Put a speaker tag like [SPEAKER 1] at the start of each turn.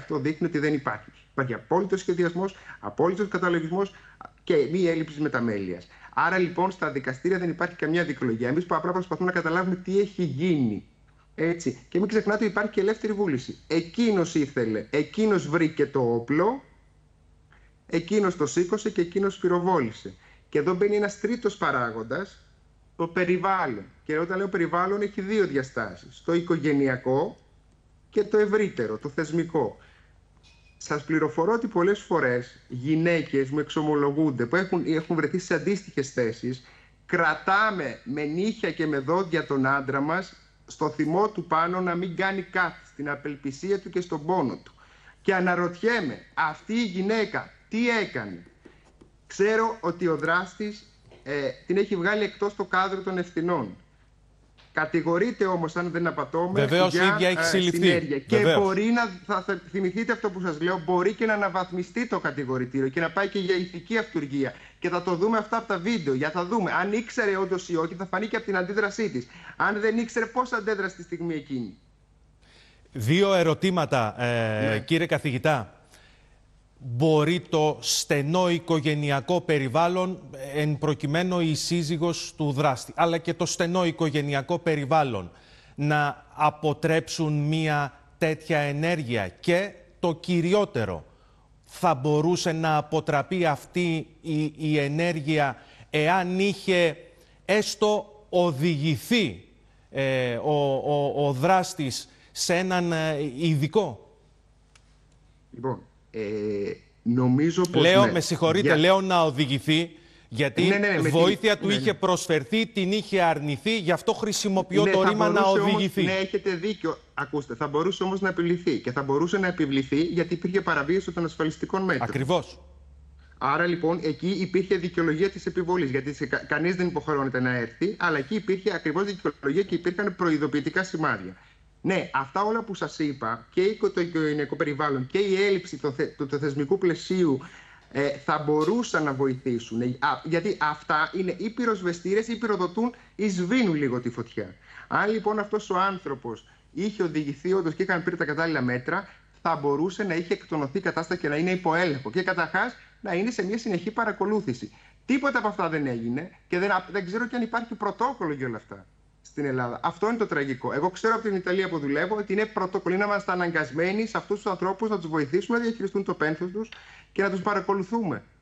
[SPEAKER 1] αυτό δείχνει ότι δεν υπάρχει. Υπάρχει απόλυτος σχεδιασμός, απόλυτος καταλογισμός και μη έλλειψη μεταμέλειας. Άρα λοιπόν στα δικαστήρια δεν υπάρχει καμιά δικαιολογία. Εμείς απλά προσπαθούμε να καταλάβουμε τι έχει γίνει. Έτσι. Και μην ξεχνάτε ότι υπάρχει και ελεύθερη βούληση. Εκείνος ήθελε, εκείνος βρήκε το όπλο, εκείνος το σήκωσε και εκείνος πυροβόλησε. Και εδώ μπαίνει ένας τρίτος παράγοντας, το περιβάλλον. Και όταν λέω περιβάλλον έχει δύο διαστάσεις. Το οικογενειακό και το ευρύτερο, το θεσμικό. Σας πληροφορώ ότι πολλές φορές γυναίκες μου εξομολογούνται που έχουν βρεθεί σε αντίστοιχες θέσεις. Κρατάμε με νύχια και με δόντια τον άντρα μας στο θυμό του πάνω να μην κάνει κάτι, στην απελπισία του και στον πόνο του. Και αναρωτιέμαι, αυτή η γυναίκα τι έκανε? Ξέρω ότι ο δράστης την έχει βγάλει εκτός το κάδρο των ευθυνών. Κατηγορείται όμως, αν δεν απατώμε, για συνέργεια. Και μπορεί θα θυμηθείτε αυτό που σας λέω, μπορεί και να αναβαθμιστεί το κατηγορητήριο και να πάει και για ηθική αυτουργία. Και θα το δούμε αυτά από τα βίντεο, για θα δούμε. Αν ήξερε όντως ή όχι, θα φανεί και από την αντίδρασή της. Αν δεν ήξερε, πώς αντέδρασε τη στιγμή εκείνη.
[SPEAKER 2] Δύο ερωτήματα, κύριε καθηγητά. Μπορεί το στενό οικογενειακό περιβάλλον, εν προκειμένου η σύζυγος του δράστη, αλλά και το στενό οικογενειακό περιβάλλον να αποτρέψουν μία τέτοια ενέργεια? Και το κυριότερο, θα μπορούσε να αποτραπεί αυτή η ενέργεια εάν είχε έστω οδηγηθεί ο δράστης σε έναν ειδικό?
[SPEAKER 1] Λοιπόν, νομίζω πως
[SPEAKER 2] λέω, με συγχωρείτε, λέω να οδηγηθεί, γιατί βοήθεια του είχε προσφερθεί, την είχε αρνηθεί, γι' αυτό χρησιμοποιώ το ρήμα να οδηγηθεί.
[SPEAKER 1] Ναι, έχετε δίκιο. Ακούστε, θα μπορούσε όμως να επιβληθεί. Και θα μπορούσε να επιβληθεί γιατί υπήρχε παραβίαση των ασφαλιστικών μέτρων.
[SPEAKER 2] Ακριβώς.
[SPEAKER 1] Άρα λοιπόν εκεί υπήρχε δικαιολογία της επιβολής. Γιατί κανείς δεν υποχρεώνεται να έρθει, αλλά εκεί υπήρχε ακριβώς δικαιολογία και υπήρχαν προειδοποιητικά σημάδια. Ναι, αυτά όλα που σας είπα, και το οικογενειακό περιβάλλον και η έλλειψη του θεσμικού πλαισίου θα μπορούσαν να βοηθήσουν. Γιατί αυτά είναι ή πυροσβεστήρες ή πυροδοτούν ή σβήνουν λίγο τη φωτιά. Αν λοιπόν αυτός ο άνθρωπος είχε οδηγηθεί όντως και είχαν πήρει τα κατάλληλα μέτρα, θα μπορούσε να είχε εκτονωθεί η κατάσταση και να είναι υπό έλεγχο. Και καταρχάς να είναι σε μια συνεχή παρακολούθηση. Τίποτα από αυτά δεν έγινε και δεν ξέρω και αν υπάρχει πρωτόκολλο για όλα αυτά στην Ελλάδα. Αυτό είναι το τραγικό. Εγώ ξέρω από την Ιταλία που δουλεύω ότι είναι πρωτόκολλο. Να είμαστε αναγκασμένοι σε αυτούς τους ανθρώπους να τους βοηθήσουμε να διαχειριστούν το πένθος τους και να τους παρακολουθούμε.